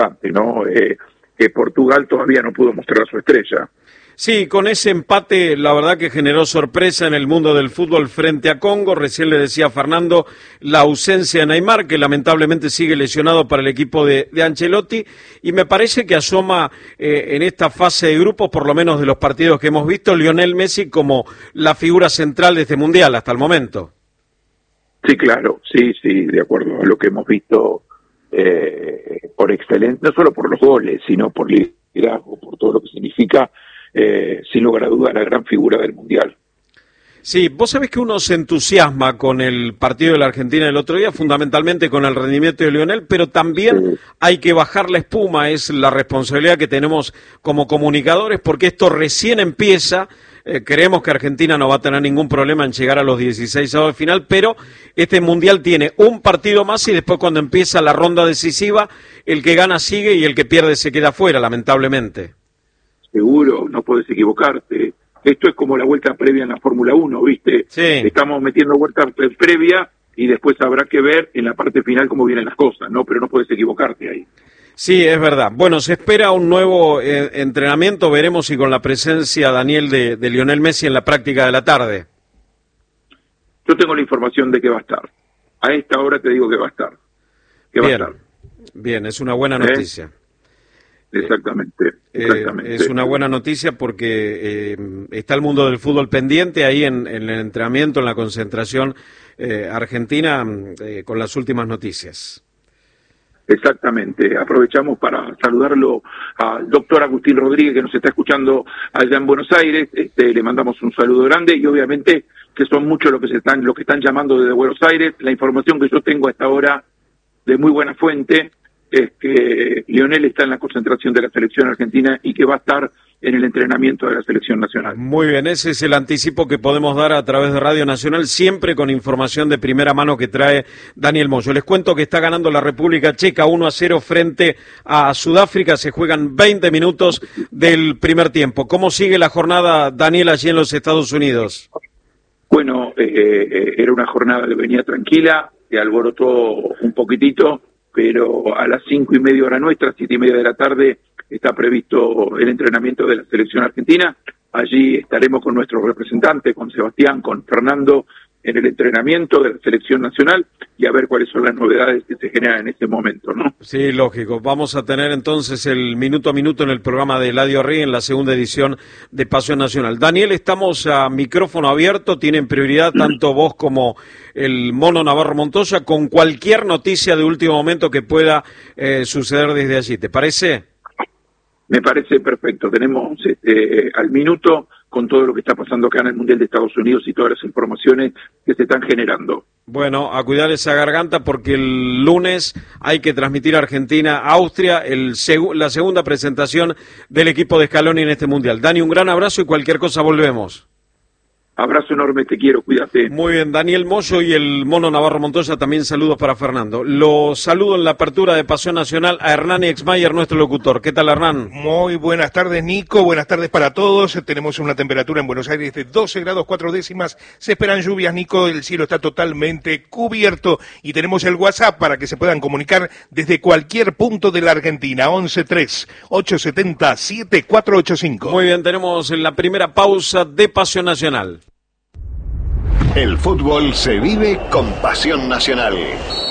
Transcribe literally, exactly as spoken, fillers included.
¿no? Eh, que Portugal todavía no pudo mostrar su estrella. Sí, con ese empate, la verdad que generó sorpresa en el mundo del fútbol frente a Congo. Recién le decía a Fernando la ausencia de Neymar, que lamentablemente sigue lesionado para el equipo de, de Ancelotti, y me parece que asoma eh, en esta fase de grupos, por lo menos de los partidos que hemos visto, Lionel Messi como la figura central de este Mundial hasta el momento. Sí, claro, sí, sí, de acuerdo a lo que hemos visto, eh, por excelencia, no solo por los goles, sino por liderazgo, por todo lo que significa. Eh, sin lugar a duda, la gran figura del Mundial. Sí, vos sabés que uno se entusiasma con el partido de la Argentina el otro día, fundamentalmente con el rendimiento de Lionel, pero también sí. Hay que bajar la espuma, es la responsabilidad que tenemos como comunicadores, porque esto recién empieza. Eh, creemos que Argentina no va a tener ningún problema en llegar a los dieciséis avos de final, pero este Mundial tiene un partido más y después cuando empieza la ronda decisiva, el que gana sigue y el que pierde se queda fuera, lamentablemente. Seguro, no puedes equivocarte. Esto es como la vuelta previa en la Fórmula uno, ¿viste? Sí. Estamos metiendo vuelta previa y después habrá que ver en la parte final cómo vienen las cosas, ¿no? Pero no puedes equivocarte ahí. Sí, es verdad. Bueno, se espera un nuevo eh, entrenamiento, veremos si con la presencia, Daniel, de, de Lionel Messi en la práctica de la tarde. Yo tengo la información de que va a estar. A esta hora te digo que va a estar. Que bien, va a estar. Bien, es una buena noticia. ¿Eh? Exactamente, exactamente. Eh, es una buena noticia porque eh, está el mundo del fútbol pendiente ahí en, en el entrenamiento, en la concentración eh, argentina, eh, con las últimas noticias. Exactamente, aprovechamos para saludarlo al doctor Agustín Rodríguez, que nos está escuchando allá en Buenos Aires. Este, le mandamos un saludo grande y obviamente que son muchos los que se están, los que están llamando desde Buenos Aires. La información que yo tengo a esta hora de muy buena fuente es que Lionel está en la concentración de la selección argentina y que va a estar en el entrenamiento de la selección nacional. Muy bien, ese es el anticipo que podemos dar a través de Radio Nacional, siempre con información de primera mano que trae Daniel Moyo. Les cuento que está ganando la República Checa uno a cero frente a Sudáfrica, se juegan veinte minutos del primer tiempo. ¿Cómo sigue la jornada, Daniel, allí en los Estados Unidos? Bueno, eh, eh, era una jornada que venía tranquila, que alborotó un poquitito, pero a las cinco y media hora nuestra, siete y media de la tarde, está previsto el entrenamiento de la selección argentina. Allí estaremos con nuestros representantes, con Sebastián, con Fernando, en el entrenamiento de la selección nacional y a ver cuáles son las novedades que se generan en este momento, ¿no? Sí, lógico. Vamos a tener entonces el minuto a minuto en el programa de Eladio Rey en la segunda edición de Pasión Nacional. Daniel, estamos a micrófono abierto, tienen prioridad tanto vos como el Mono Navarro Montoya con cualquier noticia de último momento que pueda eh, suceder desde allí. ¿Te parece? Me parece perfecto. Tenemos este, al minuto con todo lo que está pasando acá en el Mundial de Estados Unidos y todas las informaciones que se están generando. Bueno, a cuidar esa garganta porque el lunes hay que transmitir a Argentina, Austria, el seg- la segunda presentación del equipo de Scaloni en este Mundial. Dani, un gran abrazo y cualquier cosa volvemos. Abrazo enorme, te quiero, cuídate. Muy bien, Daniel Moyo y el Mono Navarro Montoya, también saludos para Fernando. Lo saludo en la apertura de Pasión Nacional a Hernán Exmayer, nuestro locutor. ¿Qué tal, Hernán? Muy buenas tardes, Nico. Buenas tardes para todos. Tenemos una temperatura en Buenos Aires de doce grados cuatro décimas. Se esperan lluvias, Nico. El cielo está totalmente cubierto. Y tenemos el WhatsApp para que se puedan comunicar desde cualquier punto de la Argentina. once tres, ochocientos setenta, setenta y cuatro ochenta y cinco. Muy bien, tenemos la primera pausa de Pasión Nacional. El fútbol se vive con Pasión Nacional.